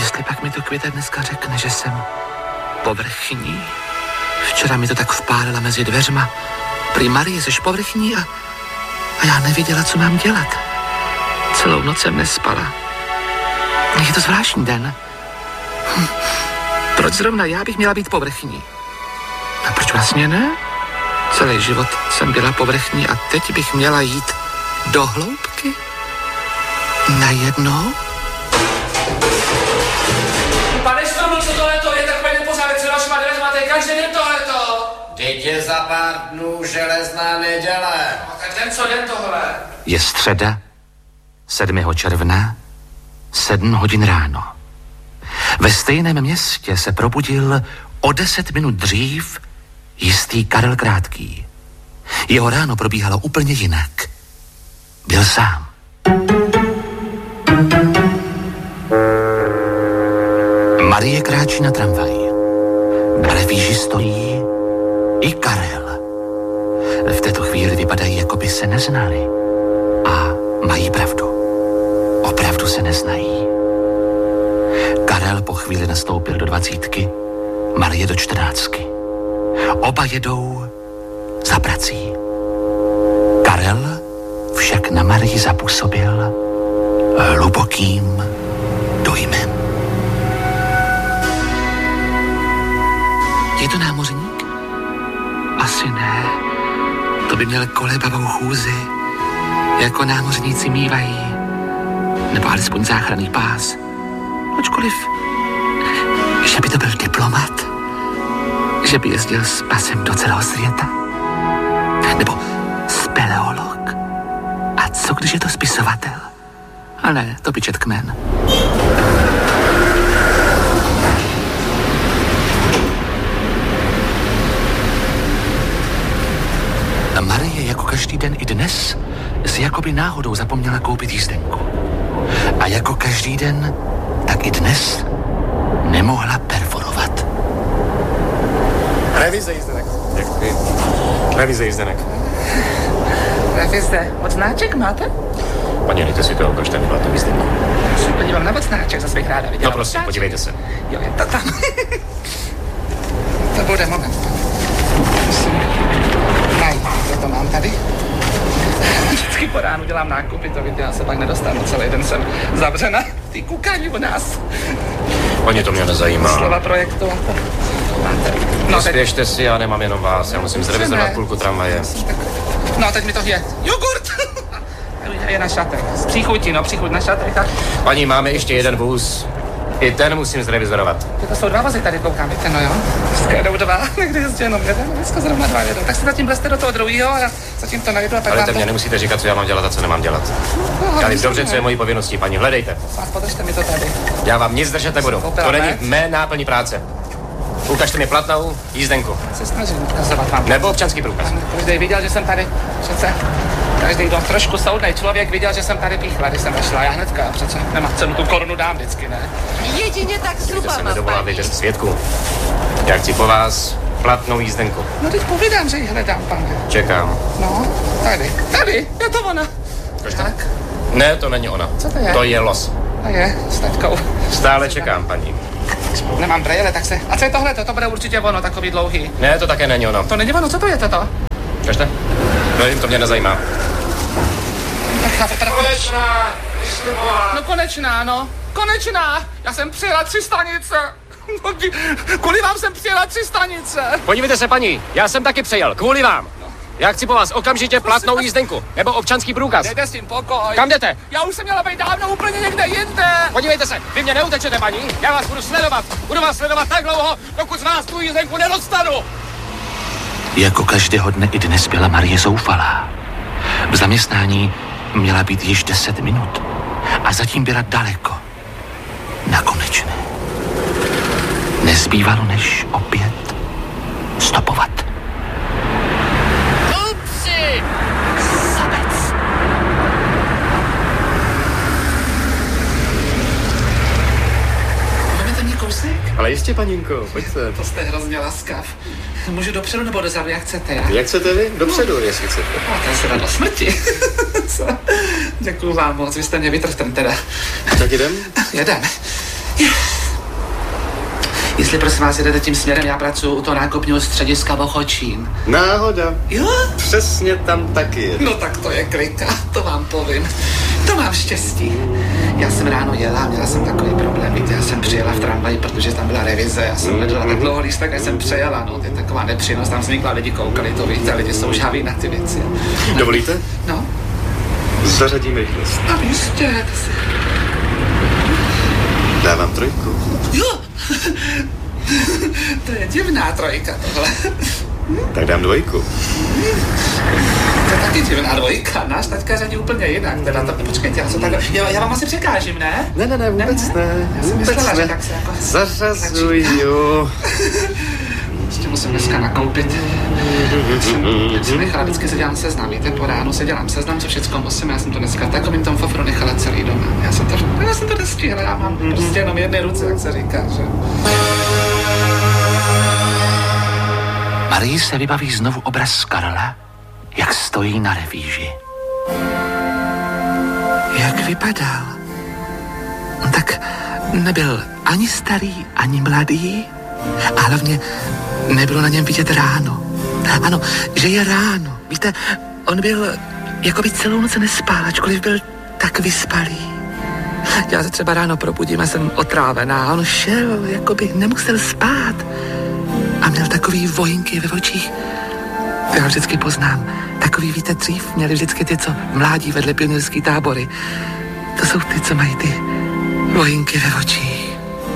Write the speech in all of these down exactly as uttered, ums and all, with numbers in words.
Jestli pak mi to Květa dneska řekne, že jsem povrchní. Včera mi to tak vpálila mezi dveřma. Prý Marie, jsi povrchní a, a já nevěděla, co mám dělat. Celou noc jsem nespala. Je to zvláštní den. Hm. Proč zrovna já bych měla být povrchní? A proč vlastně ne? Celý život jsem byla povrchní a teď bych měla jít do hloubky? Najednou? Pane Stroml, co tohleto je takový nepořádek před vašima dveřma, to je každý den tohleto. Teď je za pár dnů železná neděle. No tak den co den tohle? Je středa, sedmého června, sedm hodin ráno. Ve stejném městě se probudil o deset minut dřív jistý Karel Krátký. Jeho ráno probíhalo úplně jinak. Byl sám. Marie kráčí na tramvaj. Na refíži stojí i Karel. V této chvíli vypadají, jako by se neznali. A mají pravdu. Opravdu se neznají. Karel po chvíli nastoupil do dvacítky, Marie do čtrnáctky. Oba jedou za prací. Karel však na Marii zapůsobil hlubokým dojmem. Je to námořník? Asi ne. To by měl kolébavou chůzi, jako námořníci mívají. Nebo alespoň záchranný pás. Ačkoliv, že by to byl diplomat. Že by jezdil s pasem do celého světa. Nebo speleolog. A co když je to spisovatel? A ne, to by čet kmen. A Marie, jako každý den i dnes, si jakoby náhodou zapomněla koupit jízdenku. A jako každý den, tak i dnes nemohla perforovat. Revize jízdenek. Děkuji. Revize jízdenek. Revize. Odznáček máte? Paní, dejte si to, ukažte mi platnou jízdenku. Já se podívám na odznáček, zase bych ráda viděla. No prosím, odznáček. podívejte se. Jo, je to tam. To bude moment. Musím najít, co to mám tady. Vždycky po ránu dělám nákupy, to víte, já se pak nedostanu, celý den jsem zavřena. Ty kukání u nás. Paní, to mě nezajímá. Slova projektu a to máte. No, spěšte si, já nemám jenom vás, já musím zrevizovat půlku tramvaje. No, teď mi to je. Jogurt! Je na šatek. Z příchutí, no, příchuť na šatek. Tak. Paní, máme ještě jeden vůz. I ten musím zrevizorovat. To jsou dva vozy tady, koukám, víte, no jo. Dneska jedou dva, někdy jezdí jenom jeden, dneska zrovna dva jedou. Tak se zatím vlezte do toho druhého a já zatím to najdu a tak Ale vám te to... mě nemusíte říkat, co já mám dělat a co nemám dělat. No, Já vím dobře, co je mojí povinností, paní, hledejte. A podržte mi to tady. Já vám nic držet nebudu. To není mé náplní práce. Ukažte mi platnou jízdenku. Se snažím ukazovat vám. Nebo občanský průkaz. Každý viděl, že jsem tady, přece. Každý kdo trošku soudnej člověk viděl, že jsem tady píchla, když jsem vešla. Já hnedka, přece nemá cenu, tu korunu dám vždycky, ne? Jedině tak To zhruba, se nedovolávejte se svědků. Já chci po vás platnou jízdenku. No teď povídám, že ji hledám, pane. Čekám. No, tady, tady, je to ona. Kažte? Tak, Ne, to není ona. Co to je? To je los. a je, s taťkou. Stále čekám, paní. Nemám brejle, tak se... A co je tohle? To bude určitě ono, takový dlouhý. Ne, to také není ono. To není ono, co to je toto? Kažte? Nevím, to mě nezajímá. Konečná! No konečná, no. Konečná! Já jsem přijela tři stanice. Kvůli vám jsem přijela tři stanice. Podívejte se, paní, já jsem taky přejel, kvůli vám. Já chci po vás okamžitě platnou jízdenku, nebo občanský průkaz. Dejte s tím pokoj. Kam jdete? Já už jsem měla být dávno úplně někde jinde. Podívejte se, vy mě neutečete, paní. Já vás budu sledovat. Budu vás sledovat tak dlouho, dokud z vás tu jízdenku nedostanu. Jako každého dne i dnes byla Marie zoufalá. V zaměstnání měla být již deset minut a zatím byla daleko. Na konečné. Nezbývalo než opět stopovat. Upři! Sabec. Máte mě kousek? Ale jistě, paninko, pojďte. To jste hrozně laskav. Můžu dopředu nebo dozadu, jak chcete, já? Jak chcete vy? Dopředu, jestli chcete. No, to je se do smrti. Co? Děkuju vám moc, vy jste mě vytrhl ten teda. Tak jdem? Jedeme. Jestli prosím vás jedete tím směrem, já pracuji u toho nákupního střediska Vochočín. Náhoda. Jo? Přesně tam taky je. No tak to je klika, to vám povím. To mám štěstí. Já jsem ráno jela, měla jsem takový problém, víte, já jsem přijela v tramvaji, protože tam byla revize, já jsem ležela tak dlouho lístek, než jsem přejela, no, to je taková nepříjemnost, tam vznikla, lidi koukali, to víte, lidi jsou žhaví na ty věci. Dovolíte? No. Zařadíme rychlost. No jistě, to si... Dávám trojku. Jo! To je divná trojka tohle. Tak dám dvojku. To je taky divná dvojka, náš taťka řadí úplně jinak, teda to, počkejte, já, takhle, já, já vám asi překážím, ne? Ne, ne, ne, vůbec ne, ne. Já jsem vůbec myslela, ne. že tak se jako... Zařazuju. Ještě musím dneska nakoupit. Já jsem nechala, vždycky se dělám seznam, víte, po ránu se dělám seznam, co všecko musím, já jsem to dneska takovým tom fofru nechala celý doma. Já jsem to, já jsem to nestihla, já mám prostě jenom jedné ruce, jak se říká, že... Marii se vybaví znovu obraz Karla, jak stojí na revíži. Jak vypadal? Tak nebyl ani starý, ani mladý, a hlavně nebylo na něm vidět ráno. Ano, že je ráno. Víte, on byl, jako by celou noc nespál, ačkoliv byl tak vyspalý. Já se třeba ráno probudím a jsem otrávená. A on šel, jako by nemusel spát. A měl takový vojinky ve očích. To já vždycky poznám. Takový, víte, dřív měli vždycky ty, co mládí vedle pionýrský tábory. To jsou ty, co mají ty vojinky ve očích.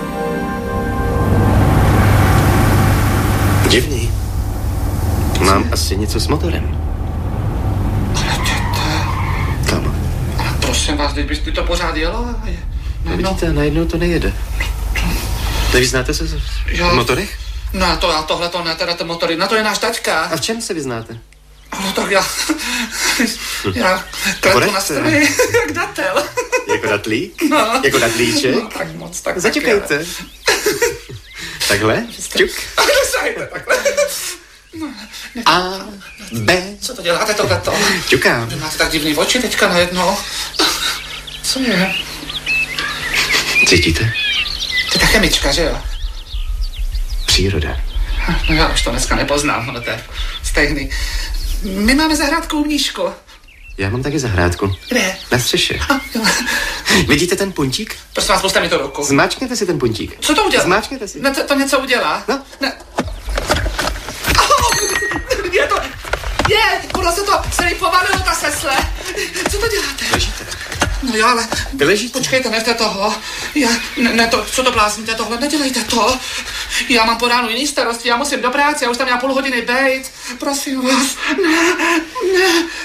Divný. Mám asi něco s motorem. Ale těte... Kam? Ale prosím vás, teď byste to pořád jelo? No, vidíte, najednou to nejede. Nevyznáte se v motorech? No to já tohle to ne, teda ty motory, na to je náš taťka. A v čem se vyznáte? No tak já, já klepu na stroji, jak datel. Jako datlík? No. Jako datlíček? No tak moc, tak Zaťukejte. Takhle? Čuk. Zajte, takhle. No, A, B. co to děláte tohleto? Čukám. Vy máte tak divný oči teďka najednou. Co je? Cítíte? To je ta chemička, že jo? Příroda. No já už to dneska nepoznám, ono to je stejný. My máme zahrádku u Mníšku. Já mám taky zahrádku. Kde? Na střeše. A, jo. Vidíte ten puntík? Prosím vás, puste mi to ruku. Zmáčkněte si ten puntík. Co to udělá? Zmáčkněte si. Ne, to, to něco udělá? No. Ne. Oh, je to... Je, ono se to celý povalilo, ta sesle. Co to děláte? Ležíte. No jo, ale... Vy ležíte. Počkejte, nechte toho. Já, ne, ne to, co to blázníte tohle, nedělejte to. Já mám po ránu jiný starosti, já musím do práce, já už tam měla půl hodiny bejt. Prosím vás, ne, ne.